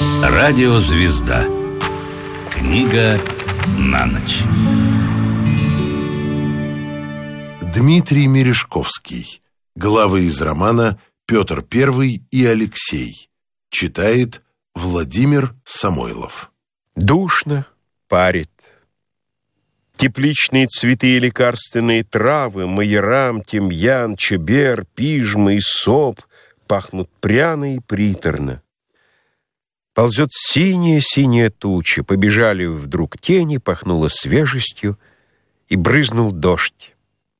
Радиозвезда. Книга на ночь. Дмитрий Мережковский. Главы из романа «Петр I и Алексей». Читает Владимир Самойлов. Душно, парит. Тепличные цветы и лекарственные травы, майорам, тимьян, чебер, пижма и соп пахнут пряно и приторно. Ползет синяя-синяя туча, побежали вдруг тени, пахнуло свежестью, и брызнул дождь.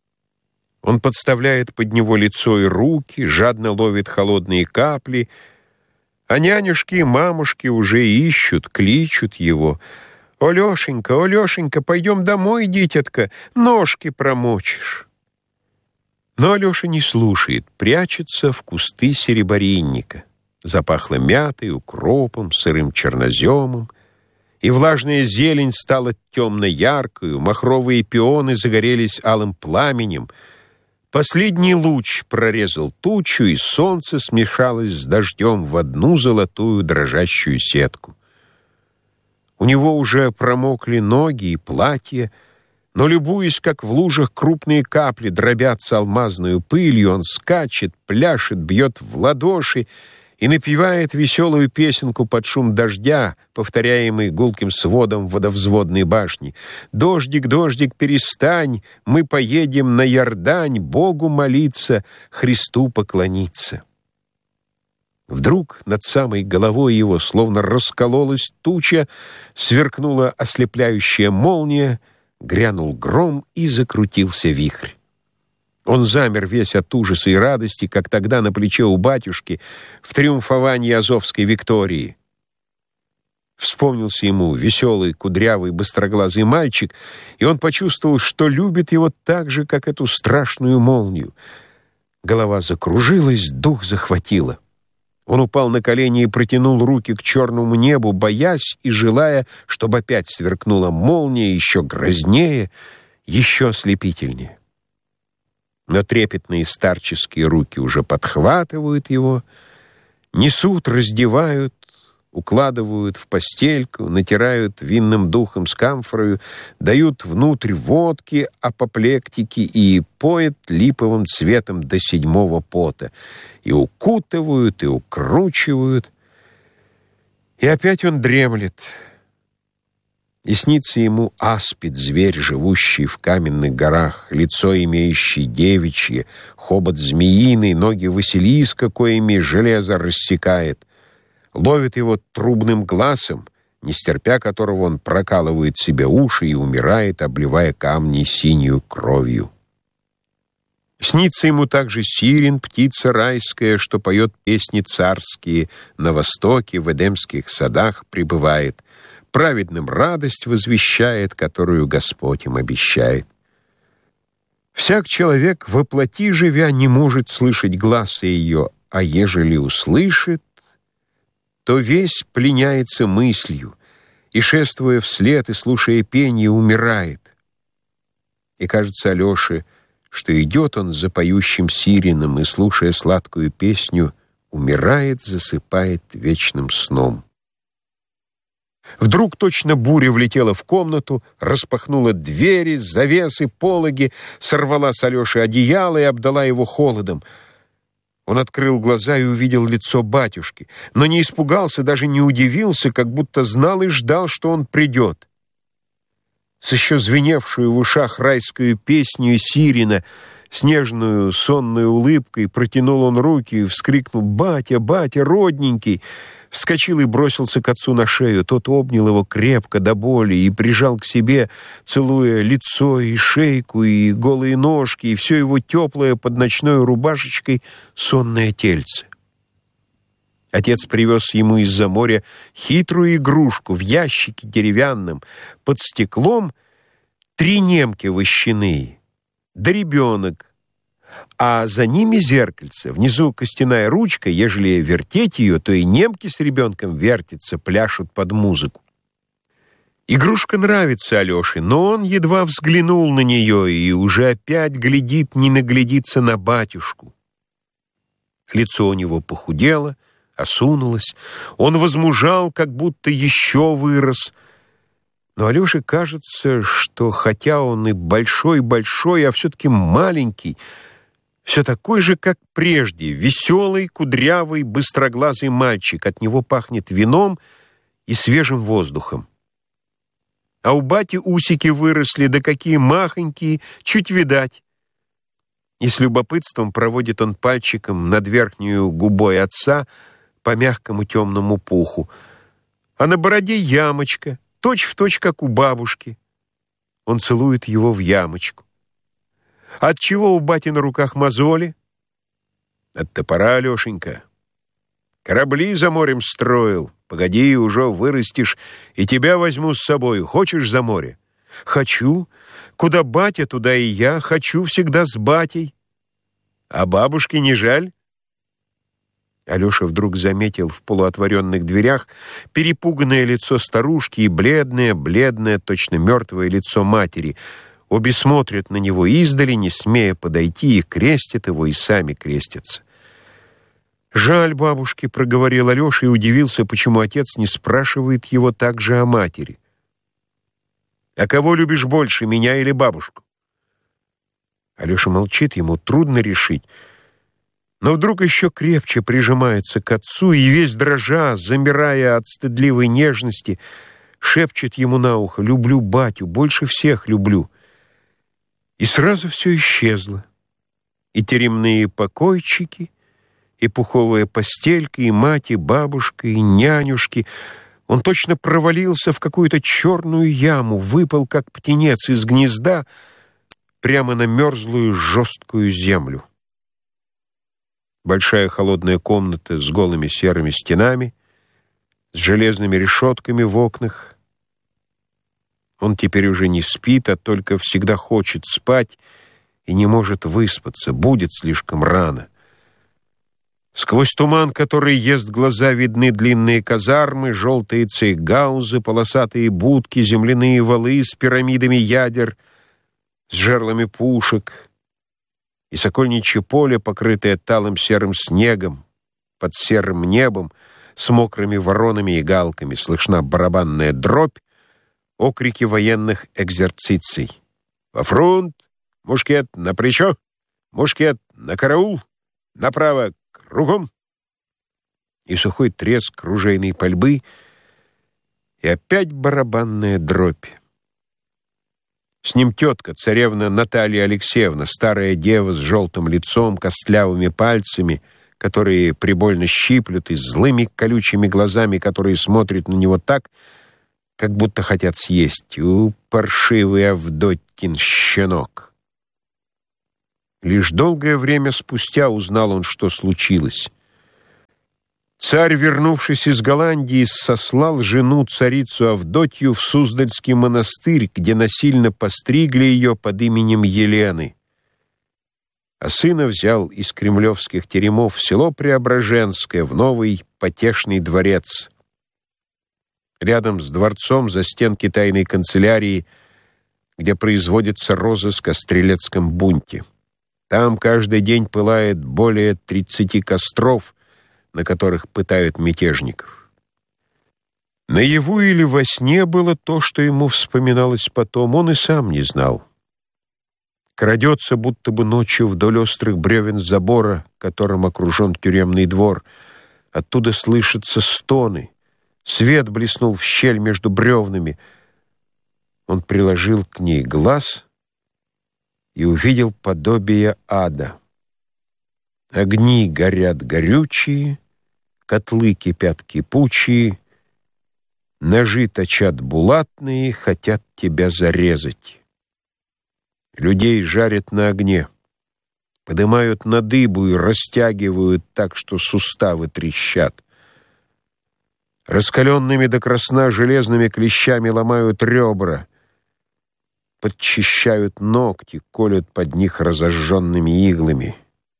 Он подставляет под него лицо и руки, жадно ловит холодные капли, а нянюшки и мамушки уже ищут, кличут его. «О, Лешенька, пойдем домой, дитятка, ножки промочишь». Но Алеша не слушает, прячется в кусты серебряника. Запахло мятой, укропом, сырым черноземом, и влажная зелень стала темно-яркою, махровые пионы загорелись алым пламенем. Последний луч прорезал тучу, и солнце смешалось с дождем в одну золотую дрожащую сетку. У него уже промокли ноги и платье, но, любуясь, как в лужах крупные капли дробятся алмазною пылью, он скачет, пляшет, бьет в ладоши и напевает веселую песенку под шум дождя, повторяемый гулким сводом водовзводной башни. «Дождик, дождик, перестань, мы поедем на Иордань, Богу молиться, Христу поклониться». Вдруг над самой головой его словно раскололась туча, сверкнула ослепляющая молния, грянул гром и закрутился вихрь. Он замер весь от ужаса и радости, как тогда на плече у батюшки в триумфовании Азовской Виктории. Вспомнился ему веселый, кудрявый, быстроглазый мальчик, и он почувствовал, что любит его так же, как эту страшную молнию. Голова закружилась, дух захватило. Он упал на колени и протянул руки к черному небу, боясь и желая, чтобы опять сверкнула молния еще грознее, еще ослепительнее. Но трепетные старческие руки уже подхватывают его, несут, раздевают, укладывают в постельку, натирают винным духом с камфорою, дают внутрь водки, апоплектики и поят липовым цветом до 7-го пота, и укутывают, и укручивают, и опять он дремлет. И снится ему аспид, зверь, живущий в каменных горах, лицо имеющий девичье, хобот змеиный, ноги Василиска, коими железо рассекает. Ловит его трубным глазом, не стерпя которого он прокалывает себе уши и умирает, обливая камни синюю кровью. Снится ему также сирен, птица райская, что поет песни царские, на востоке, в эдемских садах пребывает, праведным радость возвещает, которую Господь им обещает. Всяк человек, воплоти живя, не может слышать гласа ее, а ежели услышит, то весь пленяется мыслью, и, шествуя вслед и слушая пение, умирает. И кажется Алёше, что идет он за поющим сиреном и, слушая сладкую песню, умирает, засыпает вечным сном. Вдруг точно буря влетела в комнату, распахнула двери, завесы, пологи, сорвала с Алёши одеяло и обдала его холодом. Он открыл глаза и увидел лицо батюшки, но не испугался, даже не удивился, как будто знал и ждал, что он придет. С еще звеневшую в ушах райскую песню сирена, с нежную сонной улыбкой протянул он руки и вскрикнул: «Батя, батя, родненький!» Вскочил и бросился к отцу на шею. Тот обнял его крепко до боли и прижал к себе, целуя лицо и шейку, и голые ножки, и все его теплое под ночной рубашечкой сонное тельце. Отец привез ему из-за моря хитрую игрушку в ящике деревянном, под стеклом 3 немки вощаные, да ребенок, а за ними зеркальце, внизу костяная ручка, ежели вертеть ее, то и немки с ребенком вертятся, пляшут под музыку. Игрушка нравится Алёше, но он едва взглянул на нее и уже опять глядит, не наглядится на батюшку. Лицо у него похудело, осунулась. Он возмужал, как будто еще вырос. Но Алёше кажется, что хотя он и большой-большой, а все-таки маленький, все такой же, как прежде, веселый, кудрявый, быстроглазый мальчик. От него пахнет вином и свежим воздухом. А у бати усики выросли, да какие махонькие, чуть видать. И с любопытством проводит он пальчиком над верхнюю губой отца по мягкому темному пуху. А на бороде ямочка, точь-в-точь, как у бабушки. Он целует его в ямочку. Отчего у бати на руках мозоли? От топора, Алешенька. Корабли за морем строил. Погоди, уже вырастешь, и тебя возьму с собой. Хочешь за море? Хочу. Куда батя, туда и я. Хочу всегда с батей. А бабушке не жаль? Алеша вдруг заметил в полуотворенных дверях перепуганное лицо старушки и бледное, точно мертвое лицо матери. Обе смотрят на него издали, не смея подойти, и крестят его, и сами крестятся. «Жаль бабушки», — проговорил Алеша и удивился, почему отец не спрашивает его так же о матери. «А кого любишь больше, меня или бабушку?» Алеша молчит, ему трудно решить, но вдруг еще крепче прижимается к отцу и весь дрожа, замирая от стыдливой нежности, шепчет ему на ухо: «Люблю батю, больше всех люблю». И сразу все исчезло. И теремные покойчики, и пуховая постелька, и мать, и бабушка, и нянюшки. Он точно провалился в какую-то черную яму, выпал, как птенец из гнезда, прямо на мерзлую жесткую землю. Большая холодная комната с голыми серыми стенами, с железными решетками в окнах. Он теперь уже не спит, а только всегда хочет спать и не может выспаться, будет слишком рано. Сквозь туман, который ест глаза, видны длинные казармы, желтые цейгаузы, полосатые будки, земляные валы с пирамидами ядер, с жерлами пушек, и сокольничье поле, покрытое талым серым снегом, под серым небом, с мокрыми воронами и галками. Слышна барабанная дробь, окрики военных экзерциций. «Во фронт! Мушкет на плечо! Мушкет на караул! Направо! Кругом!» И сухой треск ружейной пальбы, и опять барабанная дробь. С ним тетка, царевна Наталья Алексеевна, старая дева с желтым лицом, костлявыми пальцами, которые прибольно щиплют, и злыми колючими глазами, которые смотрят на него так, как будто хотят съесть. Паршивый Авдотькин щенок! Лишь долгое время спустя узнал он, что случилось. Царь, вернувшись из Голландии, сослал жену, царицу Авдотью, в Суздальский монастырь, где насильно постригли ее под именем Елены. А сына взял из кремлевских теремов в село Преображенское, в новый потешный дворец. Рядом с дворцом, за стенки тайной канцелярии, где производится розыск о стрелецком бунте. Там каждый день пылает более 30 костров, на которых пытают мятежников. Наяву или во сне было то, что ему вспоминалось потом, он и сам не знал. Крадется будто бы ночью вдоль острых бревен забора, которым окружен тюремный двор. Оттуда слышатся стоны. Свет блеснул в щель между бревнами. Он приложил к ней глаз и увидел подобие ада. Огни горят горючие, котлы кипят кипучие, ножи точат булатные, хотят тебя зарезать. Людей жарят на огне, подымают на дыбу и растягивают так, что суставы трещат. Раскаленными до красна железными клещами ломают ребра, подчищают ногти, колют под них разожженными иглами.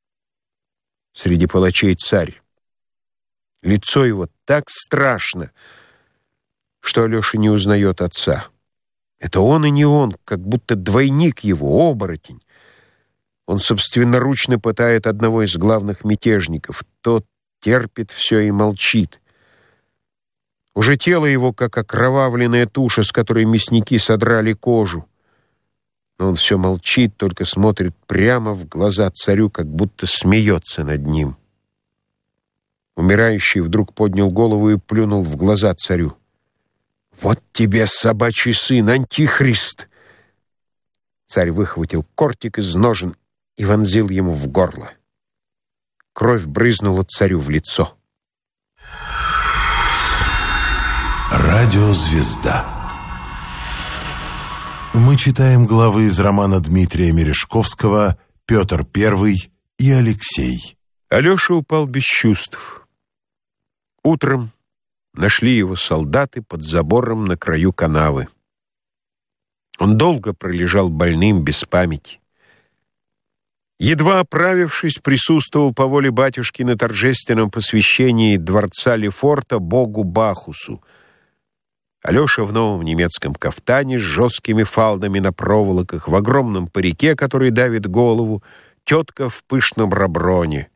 Среди палачей царь. Лицо его так страшно, что Алеша не узнает отца. Это он и не он, как будто двойник его, оборотень. Он собственноручно пытает одного из главных мятежников. Тот терпит все и молчит. Уже тело его, как окровавленная туша, с которой мясники содрали кожу. Но он все молчит, только смотрит прямо в глаза царю, как будто смеется над ним. Умирающий вдруг поднял голову и плюнул в глаза царю. «Вот тебе, собачий сын, антихрист!» Царь выхватил кортик из ножен и вонзил ему в горло. Кровь брызнула царю в лицо. Радиозвезда. Мы читаем главы из романа Дмитрия Мережковского «Петр I и Алексей». Алеша упал без чувств. Утром нашли его солдаты под забором на краю канавы. Он долго пролежал больным, без памяти. Едва оправившись, присутствовал по воле батюшки на торжественном посвящении дворца Лефорта богу Бахусу. Алеша в новом немецком кафтане с жесткими фалдами на проволоках, в огромном парике, который давит голову, тетка в пышном роброне.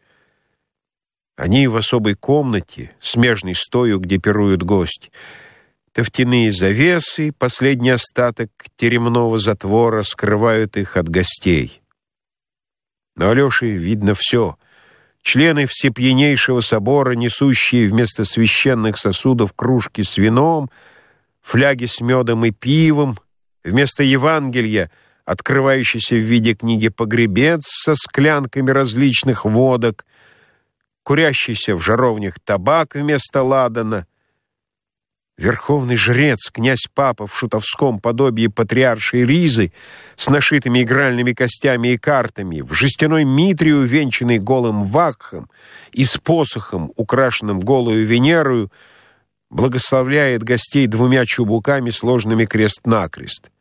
Они в особой комнате, смежной с тою, где пируют гости. Тофтяные завесы, последний остаток теремного затвора, скрывают их от гостей. Но Алёше видно все. Члены всепьянейшего собора, несущие вместо священных сосудов кружки с вином, фляги с медом и пивом, вместо Евангелия, открывающийся в виде книги «Погребец» со склянками различных водок, курящийся в жаровнях табак вместо ладана, верховный жрец, князь-папа в шутовском подобии патриаршей ризы с нашитыми игральными костями и картами, в жестяной митре, увенчанный голым вакхом и с посохом, украшенным голую Венерою, благословляет гостей двумя чубуками, сложными крест-накрест.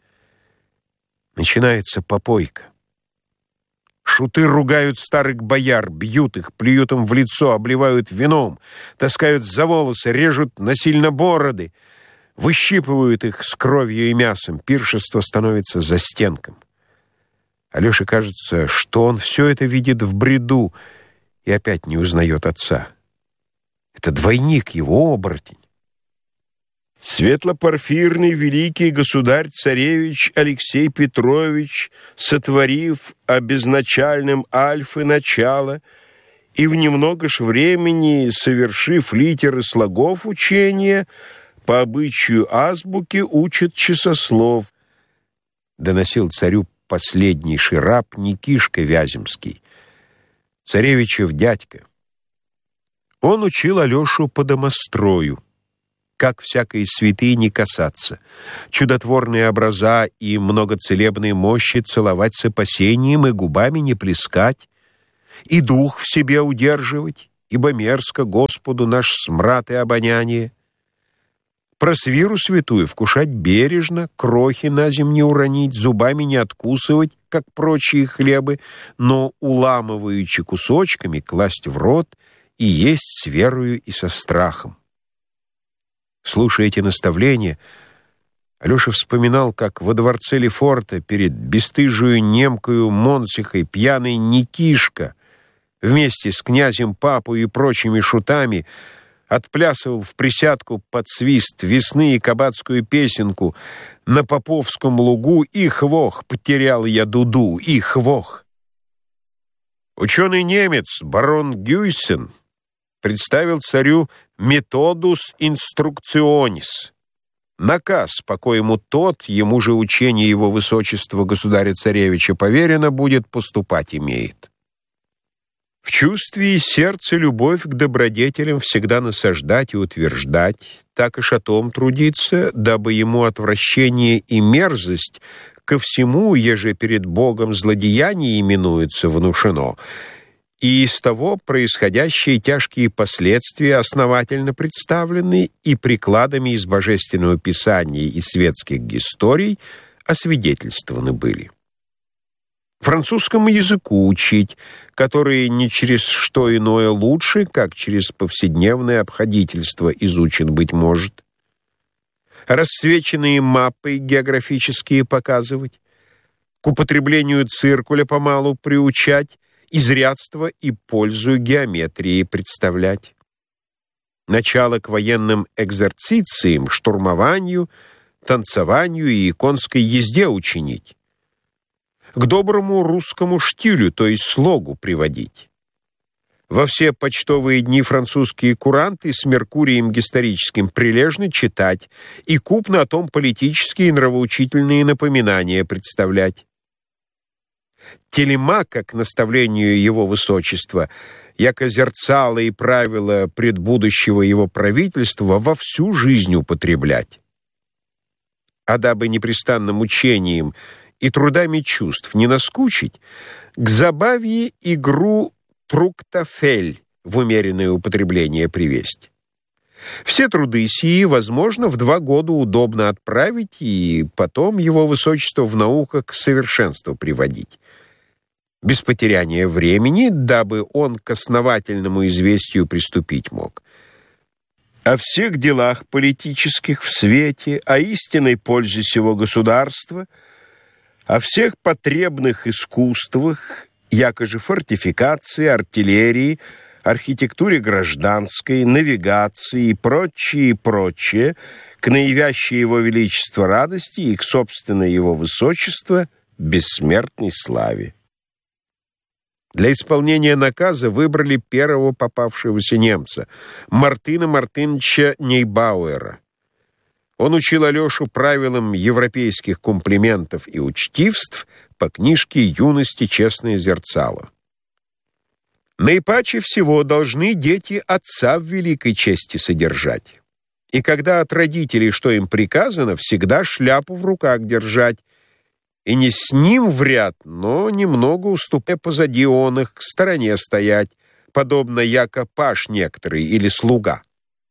Начинается попойка. Шуты ругают старых бояр, бьют их, плюют им в лицо, обливают вином, таскают за волосы, режут насильно бороды, выщипывают их с кровью и мясом. Пиршество становится застенком. Алёше кажется, что он все это видит в бреду и опять не узнает отца. Это двойник его, оборотень. Светлопорфирный великий государь-царевич Алексей Петрович, сотворив обезначальным альфы начало и в немного ж времени совершив литеры слогов учения, по обычаю азбуки учит часослов, доносил царю последнейший раб Никишка Вяземский, царевичев дядька. Он учил Алешу по домострою, как всякой святыни касаться, чудотворные образа и многоцелебные мощи целовать с опасением и губами не плескать, и дух в себе удерживать, ибо мерзко Господу наш смрад и обоняние. Про свиру святую вкушать бережно, крохи на земь не уронить, зубами не откусывать, как прочие хлебы, но уламываючи кусочками класть в рот и есть с верою и со страхом. Слушая эти наставления, Алеша вспоминал, как во дворце Лефорта перед бесстыжую немкою Монсихой пьяный Никишка вместе с князем Папой и прочими шутами отплясывал в присядку под свист весны и кабацкую песенку на Поповском лугу «Их вох, потерял я дуду, их вох». Ученый-немец барон Гюйсен представил царю «методус инструкционис» — наказ, по коему тот, ему же учение его высочества государя-царевича поверено, будет поступать имеет. В чувстве и сердце любовь к добродетелям всегда насаждать и утверждать, так и шатом трудиться, дабы ему отвращение и мерзость ко всему, еже перед Богом злодеяние именуется, внушено, и из того происходящие тяжкие последствия основательно представлены и прикладами из Божественного Писания и светских историй освидетельствованы были. Французскому языку учить, который не через что иное лучше, как через повседневное обходительство изучен быть может. Расцвеченные мапы географические показывать, к употреблению циркуля помалу приучать, изрядство и пользу геометрии представлять. начало к военным экзерцициям, штурмованию, танцеванию и конской езде учинить, к доброму русскому штилю, то есть слогу приводить. Во все почтовые дни французские куранты с Меркурием гисторическим прилежно читать и купно о том политические и нравоучительные напоминания представлять. Телемака к наставлению его высочества, яко зерцало и правило предбудущего его правительства во всю жизнь употреблять. А дабы непрестанным учением и трудами чувств не наскучить, к забаве игру труктафель в умеренное употребление привесть. Все труды сии возможно в 2 года удобно отправить и потом его высочество в науках к совершенству приводить, без потеряния времени, дабы он к основательному известию приступить мог. О всех делах политических в свете, о истинной пользе сего государства, о всех потребных искусствах, якоже фортификации, артиллерии, архитектуре гражданской, навигации и прочее, к наивящей его величество радости и к собственной его высочества бессмертной славе. Для исполнения наказа выбрали первого попавшегося немца, Мартына Мартыновича Нейбауэра. Он учил Алешу правилам европейских комплиментов и учтивств по книжке «Юности честное зерцало». Наипаче всего должны дети отца в великой чести содержать. И когда от родителей, что им приказано, всегда шляпу в руках держать, и не с ним в ряд, но немного уступая позади он их, к стороне стоять, подобно яко паш некоторый или слуга.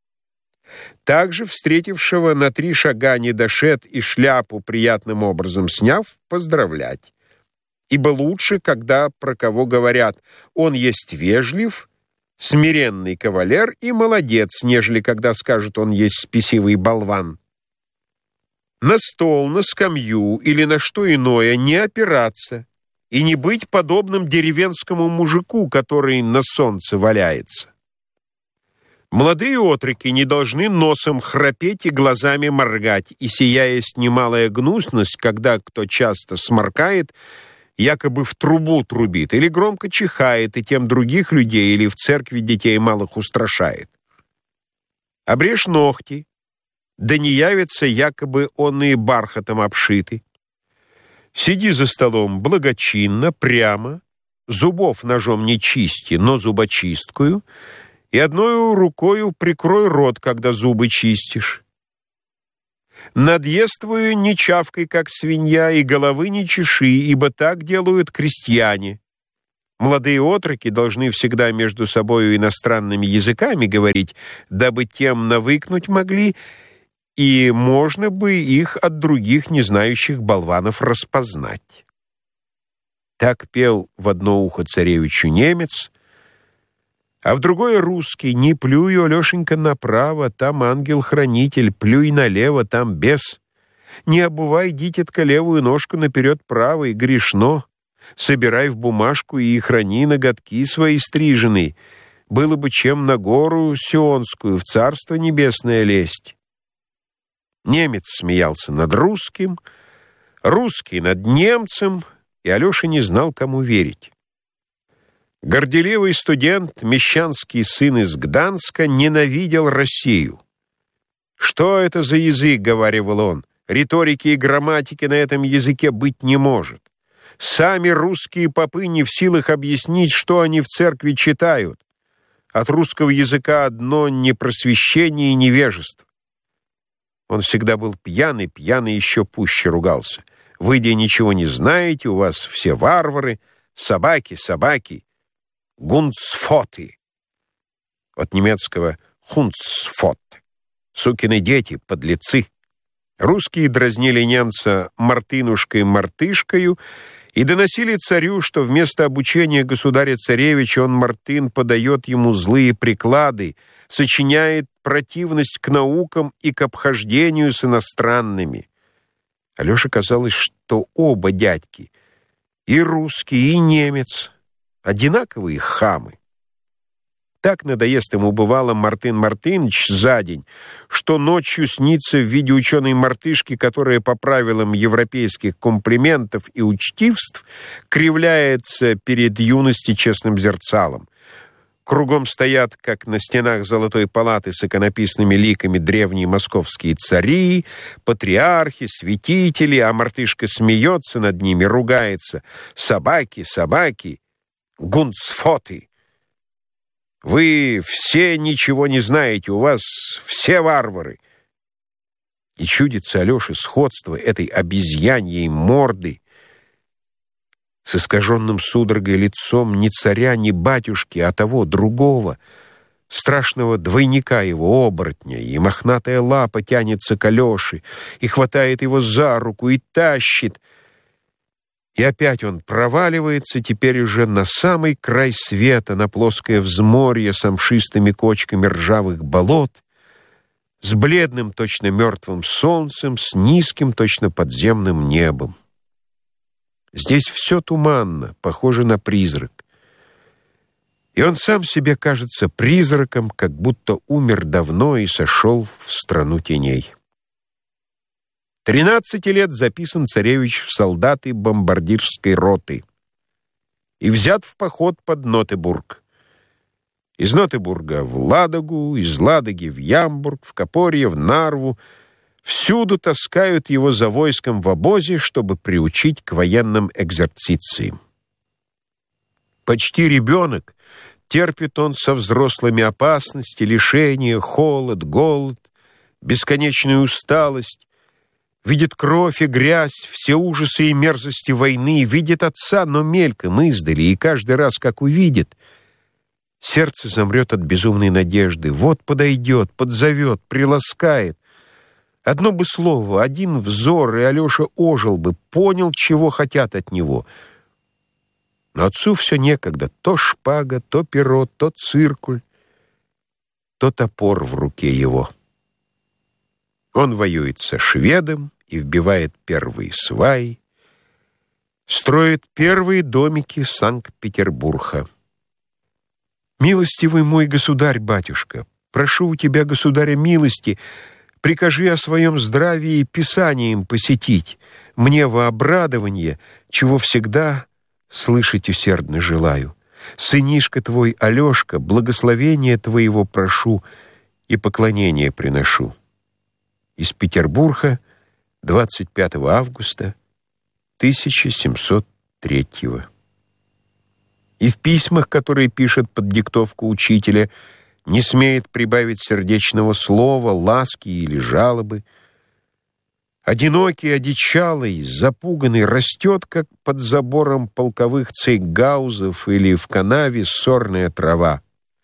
Также встретившего на 3 шага недошед и шляпу приятным образом сняв, поздравлять. Ибо лучше, когда про кого говорят «он есть вежлив», «смиренный кавалер» и «молодец», нежели когда скажут «он есть спесивый болван». На стол, на скамью или на что иное не опираться и не быть подобным деревенскому мужику, который на солнце валяется. Молодые отроки не должны носом храпеть и глазами моргать, и сия есть немалая гнусность, когда кто часто сморкает, якобы в трубу трубит, или громко чихает, и тем других людей, или в церкви детей малых устрашает. Обрежь ногти, да не явится, якобы он и бархатом обшиты. Сиди за столом благочинно, прямо, зубов ножом не чисти, но зубочисткую, и одной рукою прикрой рот, когда зубы чистишь. Надъествую не чавкай, как свинья, и головы не чеши, ибо так делают крестьяне. Молодые отроки должны всегда между собою иностранными языками говорить, дабы тем навыкнуть могли, и можно бы их от других незнающих болванов распознать. Так пел в одно ухо царевичу немец, а в другое русский: «Не плюй, Алешенька, направо, там ангел-хранитель, плюй налево, там бес. Не обувай, дитятка, левую ножку наперед правой, грешно. Собирай в бумажку и храни ноготки свои стрижены. Было бы чем на гору Сионскую, в царство небесное лезть». Немец смеялся над русским, русский над немцем, и Алеша не знал, кому верить. Горделивый студент, мещанский сын из Гданска, ненавидел Россию. «Что это за язык?» — говаривал он. «Риторики и грамматики на этом языке быть не может. Сами русские попы не в силах объяснить, что они в церкви читают. От русского языка одно непросвещение и невежество». Он всегда был пьяный еще пуще ругался. «Вы ничего не знаете, у вас все варвары, собаки, гунцфоты». От немецкого «хунцфот» — сукины дети, подлецы. Русские дразнили немца Мартынушкой-мартышкою и доносили царю, что вместо обучения государя-царевича он, Мартын, подает ему злые приклады, сочиняет противность к наукам и к обхождению с иностранными. Алёше казалось, что оба дядьки, и русский, и немец, одинаковые хамы. Так надоест ему бывало Мартын Мартыныч за день, что ночью снится в виде ученой-мартышки, которая по правилам европейских комплиментов и учтивств кривляется перед юности честным зерцалом. Кругом стоят, как на стенах Золотой палаты с иконописными ликами, древние московские цари, патриархи, святители, а мартышка смеется над ними, ругается. «Собаки, собаки, гунцфоты! Вы все ничего не знаете, у вас все варвары!» И чудится Алёше сходство этой обезьяньей морды с искаженным судорогой лицом не царя, не батюшки, а того, другого, страшного двойника его, оборотня, и мохнатая лапа тянется к Алёше и хватает его за руку и тащит. И опять он проваливается, теперь уже на самый край света, на плоское взморье с амшистыми кочками ржавых болот, с бледным, точно мертвым солнцем, с низким, точно подземным небом. Здесь все туманно, похоже на призрак. И он сам себе кажется призраком, как будто умер давно и сошел в страну теней. 13 лет записан царевич в солдаты бомбардирской роты и взят в поход под Нотебург. Из Нотебурга в Ладогу, из Ладоги в Ямбург, в Копорье, в Нарву. Всюду таскают его за войском в обозе, чтобы приучить к военным экзерцициям. Почти ребенок, терпит он со взрослыми опасности, лишения, холод, голод, бесконечную усталость, видит кровь и грязь, все ужасы и мерзости войны, видит отца, но мельком, издали, и каждый раз, как увидит, сердце замрет от безумной надежды. Вот подойдет, подзовет, приласкает. Одно бы слово, один взор, и Алёша ожил бы, понял, чего хотят от него. Но отцу все некогда. То шпага, то перо, то циркуль, то топор в руке его. Он воюет со шведом и вбивает первые сваи, строит первые домики Санкт-Петербурга. «Милостивый мой государь-батюшка, прошу у тебя, государя, милости, прикажи о своем здравии писанием посетить, мне во обрадование, чего всегда слышать усердно желаю. Сынишка твой, Алёшка, благословения твоего прошу и поклонения приношу». Из Петербурга, 25 августа 1703. И в письмах, которые пишет под диктовку учителя, не смеет прибавить сердечного слова, ласки или жалобы. Одинокий, одичалый, запуганный, растет, как под забором полковых цейгаузов или в канаве сорная трава.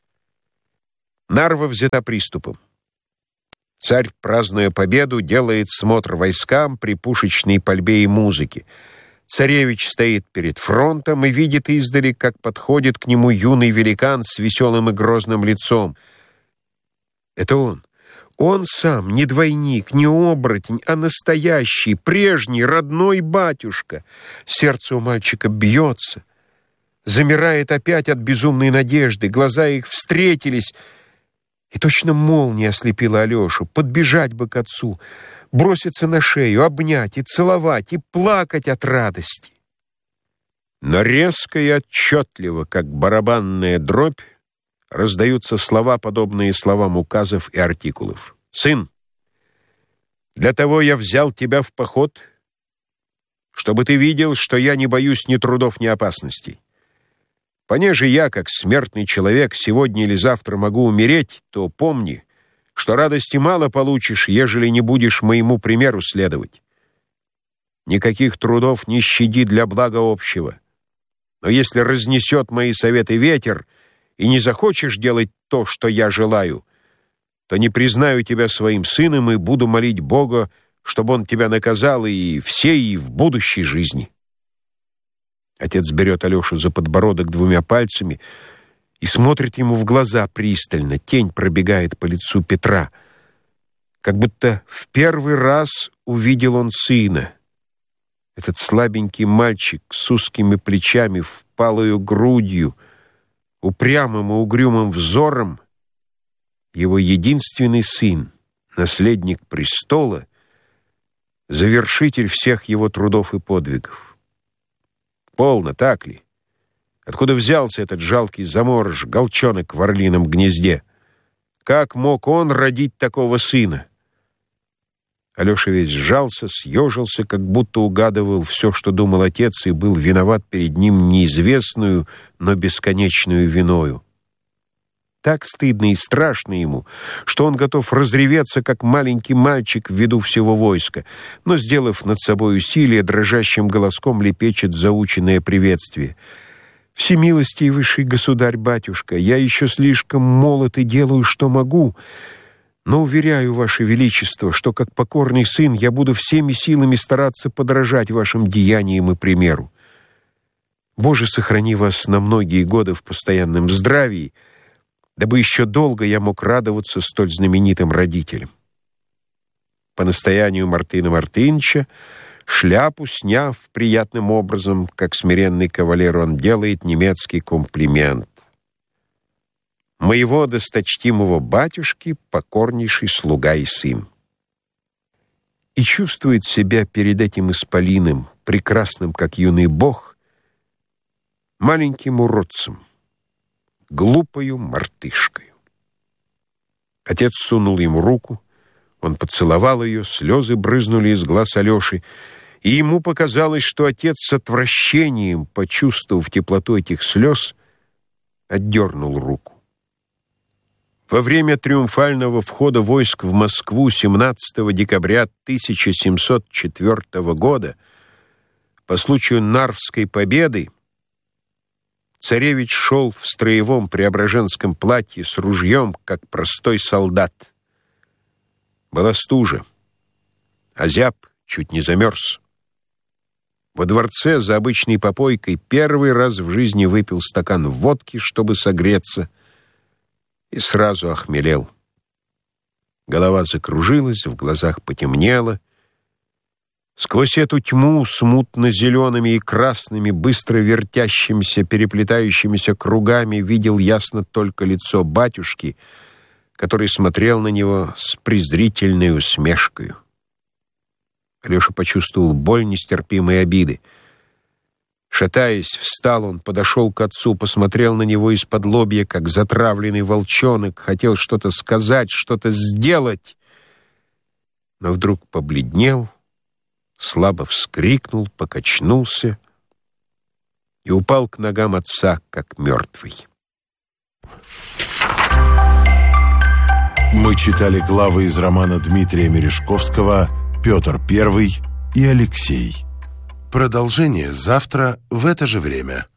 Нарва взята приступом. Царь, празднуя победу, делает смотр войскам при пушечной пальбе и музыке. Царевич стоит перед фронтом и видит издали, как подходит к нему юный великан с веселым и грозным лицом. Это он. Он сам, не двойник, не оборотень, а настоящий, прежний, родной батюшка. Сердце у мальчика бьется, замирает опять от безумной надежды, глаза их встретились, и точно молния ослепила Алёшу. Подбежать бы к отцу, броситься на шею, обнять и целовать, и плакать от радости. Но резко и отчетливо, как барабанная дробь, раздаются слова, подобные словам указов и артикулов. «Сын, для того я взял тебя в поход, чтобы ты видел, что я не боюсь ни трудов, ни опасностей. Понеже я, как смертный человек, сегодня или завтра могу умереть, то помни, что радости мало получишь, ежели не будешь моему примеру следовать. Никаких трудов не щади для блага общего. Но если разнесет мои советы ветер, и не захочешь делать то, что я желаю, то не признаю тебя своим сыном и буду молить Бога, чтобы он тебя наказал и всей, и в будущей жизни». Отец берет Алёшу за подбородок двумя пальцами и смотрит ему в глаза пристально. Тень пробегает по лицу Петра, как будто в первый раз увидел он сына. Этот слабенький мальчик с узкими плечами, впалою грудью, упрямым и угрюмым взором его единственный сын, наследник престола, завершитель всех его трудов и подвигов. Полно, так ли? Откуда взялся этот жалкий заморож, голчонок в орлином гнезде? Как мог он родить такого сына? Алеша весь сжался, съежился, как будто угадывал все, что думал отец, и был виноват перед ним неизвестную, но бесконечную виною. Так стыдно и страшно ему, что он готов разреветься, как маленький мальчик в виду всего войска, но, сделав над собой усилие, дрожащим голоском лепечет заученное приветствие. «Всемилостивейший государь-батюшка, я еще слишком молод и делаю, что могу, но уверяю, Ваше Величество, что как покорный сын я буду всеми силами стараться подражать вашим деяниям и примеру. Боже, сохрани вас на многие годы в постоянном здравии, дабы еще долго я мог радоваться столь знаменитым родителям». По настоянию Мартына Мартыныча, шляпу сняв приятным образом, как смиренный кавалер, он делает немецкий комплимент. «Моего досточтимого батюшки покорнейший слуга и сын». И чувствует себя перед этим исполином, прекрасным, как юный бог, маленьким уродцем, глупою мартышкою. Отец сунул ему руку, он поцеловал ее, слезы брызнули из глаз Алеши, и ему показалось, что отец с отвращением, почувствовав теплоту этих слез, отдернул руку. Во время триумфального входа войск в Москву 17 декабря 1704 года по случаю Нарвской победы царевич шел в строевом преображенском платье с ружьем, как простой солдат. Была стужа. Озяб, чуть не замерз. Во дворце за обычной попойкой первый раз в жизни выпил стакан водки, чтобы согреться, и сразу охмелел. Голова закружилась, в глазах потемнело. Сквозь эту тьму смутно-зелеными и красными, быстро вертящимися, переплетающимися кругами видел ясно только лицо батюшки, который смотрел на него с презрительной усмешкою. Алеша почувствовал боль нестерпимой обиды. Шатаясь, встал он, подошел к отцу, посмотрел на него из-под лобья, как затравленный волчонок, хотел что-то сказать, что-то сделать, но вдруг побледнел, слабо вскрикнул, покачнулся и упал к ногам отца, как мертвый. Мы читали главы из романа Дмитрия Мережковского «Петр I и Алексей». Продолжение завтра в это же время.